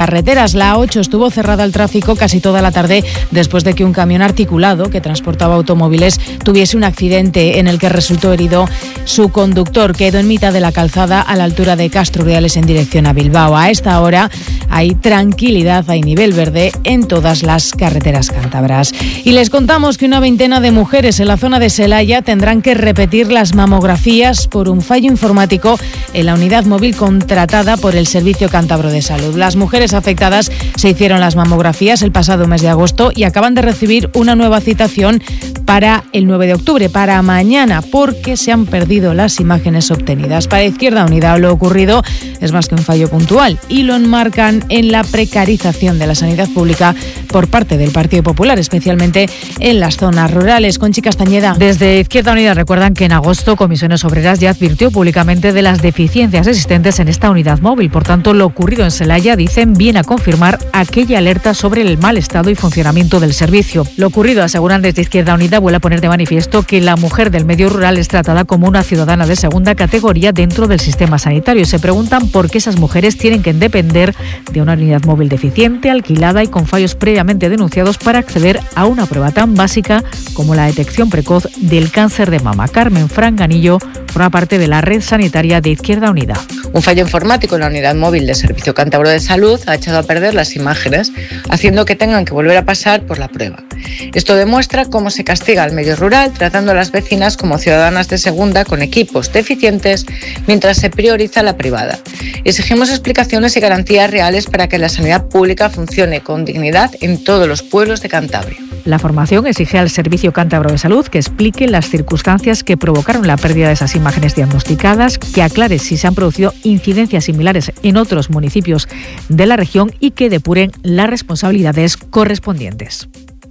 carreteras. La A8 estuvo cerrada al tráfico casi toda la tarde después de que un camión articulado que transportaba automóviles tuviese un accidente en el que resultó herido su conductor. Quedó en mitad de la calzada a la altura de Castro Urdiales en dirección a Bilbao. A esta hora hay tranquilidad, hay nivel verde en todas las carreteras cántabras. Y les contamos que una veintena de mujeres en la zona de Celaya tendrán que repetir las mamografías por un fallo informático en la unidad móvil contratada por el Servicio Cántabro de Salud. Las mujeres afectadas se hicieron las mamografías el pasado mes de agosto y acaban de recibir una nueva citación para el 9 de octubre, para mañana, porque se han perdido las imágenes obtenidas. Para Izquierda Unida lo ocurrido es más que un fallo puntual y lo enmarcan en la precarización de la sanidad pública por parte del Partido Popular, especialmente en las zonas rurales. Conchi Castañeda. Desde Izquierda Unida recuerdan que en agosto Comisiones Obreras ya advirtió públicamente de las deficiencias existentes en esta unidad móvil. Por tanto, lo ocurrido en Celaya, dicen, viene a confirmar aquella alerta sobre el mal estado y funcionamiento del servicio. Lo ocurrido, aseguran desde Izquierda Unida, vuelve a poner de manifiesto que la mujer del medio rural es tratada como una ciudadana de segunda categoría dentro del sistema sanitario. Se preguntan por qué esas mujeres tienen que depender de una unidad móvil deficiente, alquilada y con fallos previamente denunciados para acceder a una prueba tan básica como la detección precoz del cáncer de mama. Carmen Franganillo forma parte de la red sanitaria de Izquierda Unida. Un fallo informático en la unidad móvil del Servicio Cántabro de Salud ha echado a perder las imágenes, haciendo que tengan que volver a pasar por la prueba. Esto demuestra cómo se castiga al medio rural, tratando a las vecinas como ciudadanas de segunda con equipos deficientes, mientras se prioriza la privada. Exigimos explicaciones y garantías reales para que la sanidad pública funcione con dignidad en todos los pueblos de Cantabria. La formación exige al Servicio Cántabro de Salud que explique las circunstancias que provocaron la pérdida de esas imágenes diagnosticadas, que aclare si se han producido incidencias similares en otros municipios de la región y que depuren las responsabilidades correspondientes.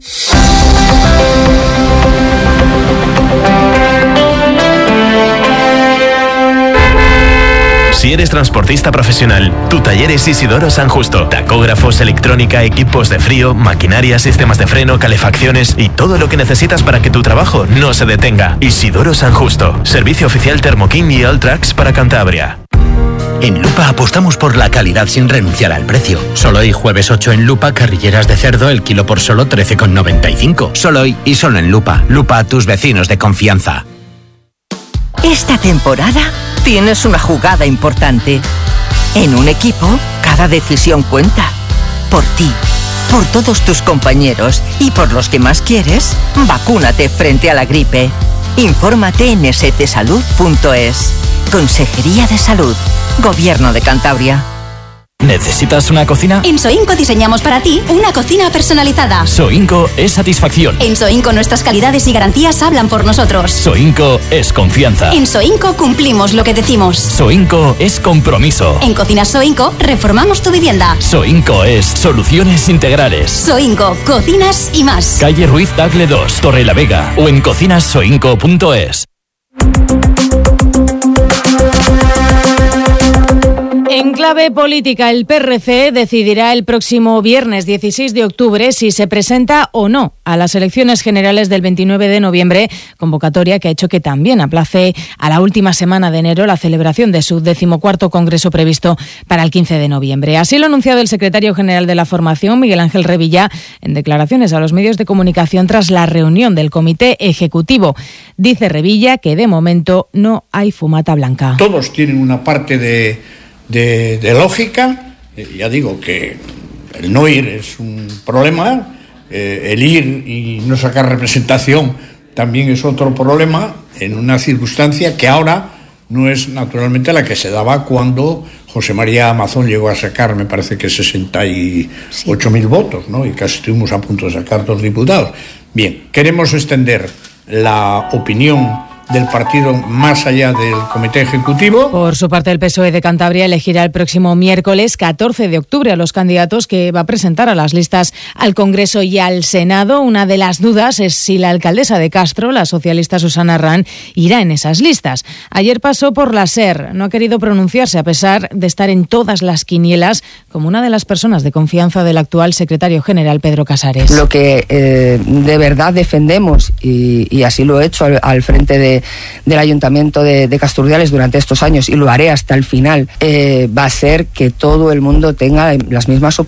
Si eres transportista profesional, tu taller es Isidoro San Justo. Tacógrafos, electrónica, equipos de frío, maquinaria, sistemas de freno, calefacciones y todo lo que necesitas para que tu trabajo no se detenga. Isidoro San Justo. Servicio oficial Thermoking y Alltrax para Cantabria. En Lupa apostamos por la calidad sin renunciar al precio. Solo hoy, jueves 8 en Lupa, carrilleras de cerdo, el kilo por solo 13,95. Solo hoy y solo en Lupa. Lupa, tus vecinos de confianza. Esta temporada tienes una jugada importante. En un equipo, cada decisión cuenta. Por ti, por todos tus compañeros y por los que más quieres, vacúnate frente a la gripe. Infórmate en stsalud.es. Consejería de Salud. Gobierno de Cantabria. ¿Necesitas una cocina? En Soinco diseñamos para ti una cocina personalizada. Soinco es satisfacción. En Soinco nuestras calidades y garantías hablan por nosotros. Soinco es confianza. En Soinco cumplimos lo que decimos. Soinco es compromiso. En Cocinas Soinco reformamos tu vivienda. Soinco es soluciones integrales. Soinco, cocinas y más. Calle Ruiz Tagle 2, Torrelavega o en cocinassoinco.es. En clave política, el PRC decidirá el próximo viernes 16 de octubre si se presenta o no a las elecciones generales del 29 de noviembre, convocatoria que ha hecho que también aplace a la última semana de enero la celebración de su 14º congreso previsto para el 15 de noviembre. Así lo ha anunciado el secretario general de la formación, Miguel Ángel Revilla, en declaraciones a los medios de comunicación tras la reunión del comité ejecutivo. Dice Revilla que de momento no hay fumata blanca. Todos tienen una parte de lógica. Ya digo que el no ir es un problema, el ir y no sacar representación también es otro problema, en una circunstancia que ahora no es naturalmente la que se daba cuando José María Amazón llegó a sacar, me parece que 68.000 votos, ¿no? Y casi estuvimos a punto de sacar 2 diputados. Bien, queremos extender la opinión del partido más allá del comité ejecutivo. Por su parte, el PSOE de Cantabria elegirá el próximo miércoles 14 de octubre a los candidatos que va a presentar a las listas al Congreso y al Senado. Una de las dudas es si la alcaldesa de Castro, la socialista Susana Arrán, irá en esas listas. Ayer pasó por la SER, no ha querido pronunciarse a pesar de estar en todas las quinielas como una de las personas de confianza del actual secretario general Pedro Casares. Lo que de verdad defendemos, y así lo he hecho al frente del Ayuntamiento de Castro Urdiales durante estos años, y lo haré hasta el final, va a ser que todo el mundo tenga las mismas oportunidades